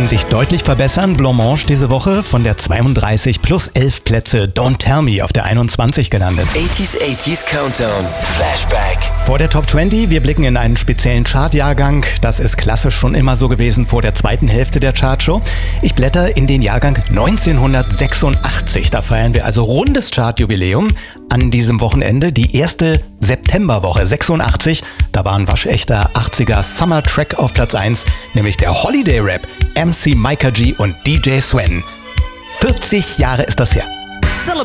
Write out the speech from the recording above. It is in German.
können sich deutlich verbessern. Blancmange diese Woche von der 32 plus 11 Plätze. Don't Tell Me auf der 21 gelandet. 80s Countdown. Flashback. Vor der Top 20, wir blicken in einen speziellen Chartjahrgang. Das ist klassisch schon immer so gewesen vor der zweiten Hälfte der Chartshow. Ich blätter in den Jahrgang 1986. Da feiern wir also rundes Chartjubiläum an diesem Wochenende. Die erste Septemberwoche 86. Da war ein waschechter 80er Summer Track auf Platz 1, nämlich der Holiday Rap, MC Micah G und DJ Sven. 40 Jahre ist das her.